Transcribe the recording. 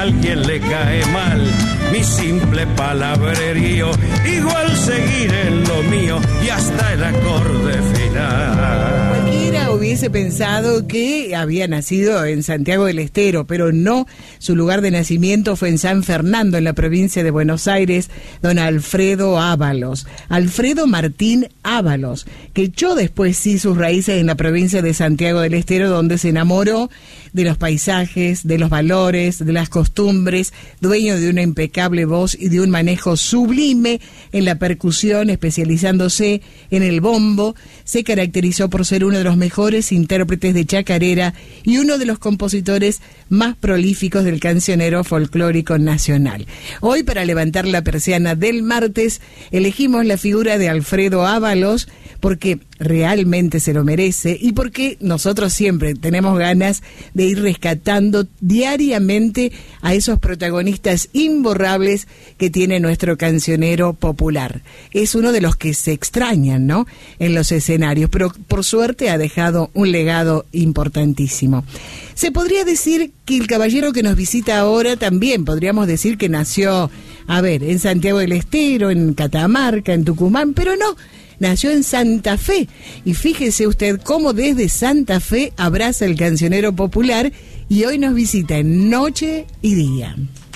Alguien le cae mal mi simple palabrerío, igual seguir en lo mío y hasta el acorde final. Cualquiera hubiese pensado que había nacido en Santiago del Estero, pero no, su lugar de nacimiento fue en San Fernando, en la provincia de Buenos Aires, don Alfredo Ábalos, Alfredo Martín Ábalos, que echó después sí sus raíces en la provincia de Santiago del Estero, donde se enamoró de los paisajes, de los valores, de las costumbres, dueño de una impecable voz y de un manejo sublime en la percusión, especializándose en el bombo. Se caracterizó por ser uno de los mejores intérpretes de chacarera y uno de los compositores más prolíficos del cancionero folclórico nacional. Hoy, para levantar la persiana del martes, elegimos la figura de Alfredo Ábalos porque realmente se lo merece y porque nosotros siempre tenemos ganas de ir rescatando diariamente a esos protagonistas imborrables que tiene nuestro cancionero popular. Es uno de los que se extrañan, ¿no?, en los escenarios, pero por suerte ha dejado un legado importantísimo. Se podría decir que el caballero que nos visita ahora también podríamos decir que nació, en Santiago del Estero, en Catamarca, en Tucumán, pero no. Nació en Santa Fe, y fíjese usted cómo desde Santa Fe abraza el cancionero popular y hoy nos visita en Noche y Día.